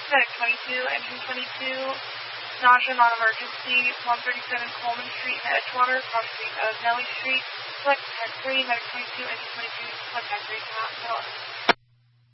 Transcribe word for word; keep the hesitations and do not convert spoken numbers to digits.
Medic twenty-two, engine twenty-two, nausea, non-emergency, one thirty-seven Coleman Street in Edgewater, crossing of Nellie Street, select ten three, Medic twenty-two, engine twenty-two, contact Grayson Hospital.